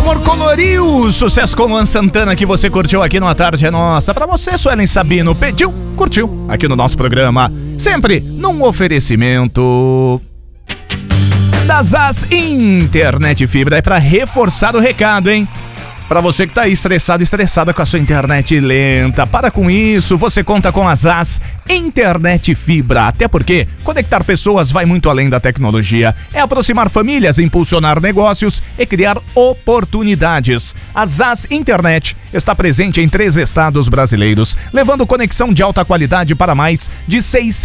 Amor coloriu, sucesso com Luan Santana que você curtiu aqui no A Tarde é Nossa. Pra você, Suelen Sabino, pediu, curtiu aqui no nosso programa. Sempre num oferecimento da ZAS Internet Fibra. É pra reforçar o recado, hein? Pra você que tá aí estressada com a sua internet lenta, para com isso, você conta com a ZAS Internet Fibra. Até porque conectar pessoas vai muito além da tecnologia. É aproximar famílias, impulsionar negócios e criar oportunidades. A ZAS Internet está presente em 3 estados brasileiros, levando conexão de alta qualidade para mais de 600